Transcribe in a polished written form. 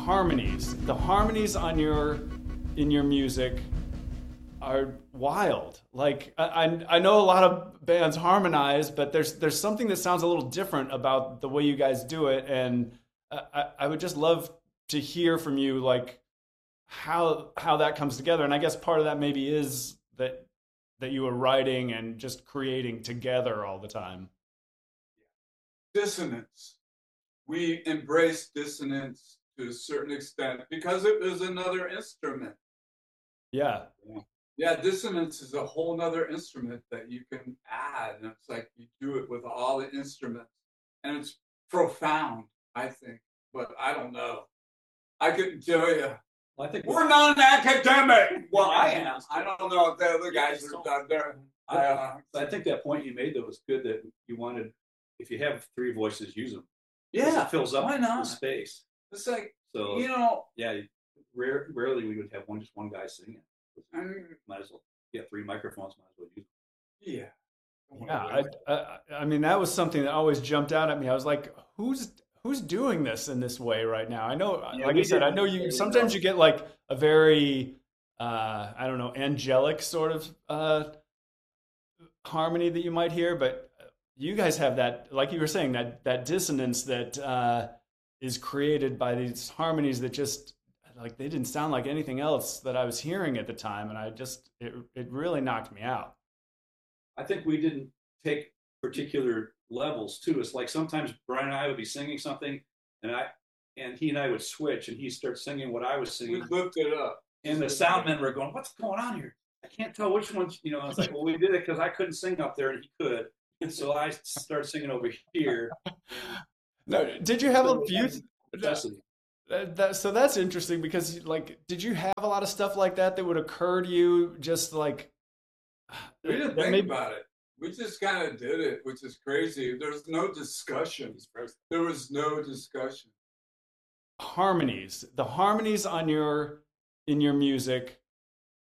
harmonies. The harmonies in your music are wild. Like I know a lot of bands harmonize, but there's something that sounds a little different about the way you guys do it, and I would just love to hear from you, like how that comes together. And I guess part of that maybe is that you were writing and just creating together all the time. Dissonance. We embrace dissonance to a certain extent because it was another instrument. Yeah. Yeah, dissonance is a whole nother instrument that you can add. And it's like you do it with all the instruments. And it's profound, I think. But I don't know. I couldn't tell you. Well, I think we're non-academic. Well, I am. I don't know if the other guys are done there. I think that point you made, though, was good, that you wanted, if you have three voices, use them. Yeah. It fills up why not? the space. It's like, so, yeah, rarely we would have just one guy singing. Might as well get three microphones, might as well use them. Yeah. Yeah, I mean, that was something that always jumped out at me. I was like, who's doing this in this way right now? I know, like I said, I know you sometimes you get like a very I don't know, angelic sort of harmony that you might hear, but you guys have that, like you were saying, that dissonance that is created by these harmonies that just, like, they didn't sound like anything else that I was hearing at the time, and it really knocked me out. I think we didn't take particular levels too. It's like sometimes Brian and I would be singing something, and he and I would switch, and he'd start singing what I was singing. We looked it up, and the sound men were going, "What's going on here? I can't tell which ones." I was like, "Well, we did it because I couldn't sing up there, and he could." And so I started singing over here. No, did you have a few? So that's interesting, because, like, did you have a lot of stuff like that would occur to you, just like? We didn't think about it. We just kind of did it, which is crazy. There's no discussion. There was no discussion. Harmonies. The harmonies in your music